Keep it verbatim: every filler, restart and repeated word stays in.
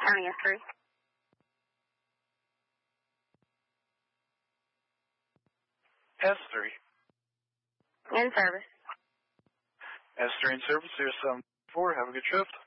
County S three. S three. In service. S three in service, zero seven four. Have a good trip.